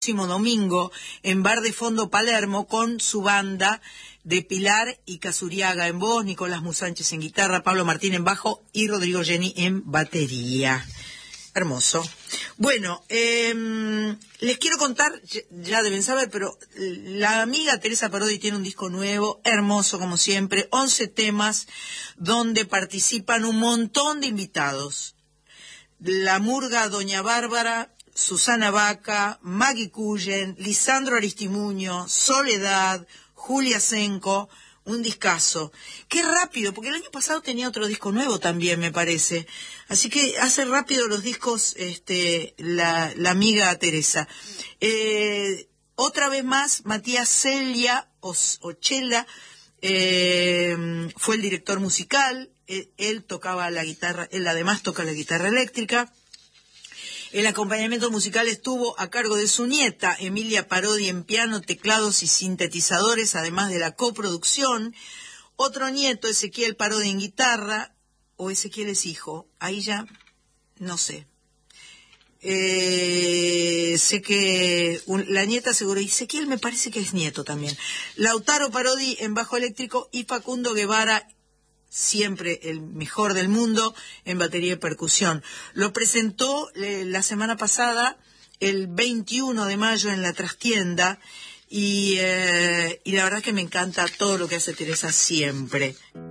próximo domingo en Bar de Fondo Palermo con su banda de Pilar y Casuriaga en voz, Nicolás Musánchez en guitarra, Pablo Martín en bajo y Rodrigo Jenny en batería. Hermoso. Bueno, les quiero contar, ya deben saber, pero la amiga Teresa Parodi tiene un disco nuevo, hermoso como siempre, 11 temas, donde participan un montón de invitados. La Murga Doña Bárbara, Susana Vaca, Maggie Cullen, Lisandro Aristimuño, Soledad, Julia Senco, un discazo. Qué rápido, porque el año pasado tenía otro disco nuevo también, me parece. Así que hace rápido los discos la amiga Teresa. Otra vez más, Matías Celia Ochela fue el director musical. Él tocaba la guitarra, él además toca la guitarra eléctrica. El acompañamiento musical estuvo a cargo de su nieta, Emilia Parodi, en piano, teclados y sintetizadores, además de la coproducción. Otro nieto, Ezequiel Parodi, en guitarra, o Ezequiel es hijo, ahí ya no sé. Sé que la nieta seguro, y Ezequiel me parece que es nieto también. Lautaro Parodi en bajo eléctrico y Facundo Guevara, siempre el mejor del mundo, en batería y percusión. Lo presentó la semana pasada, el 21 de mayo, en la Trastienda, y la verdad que me encanta todo lo que hace Teresa siempre.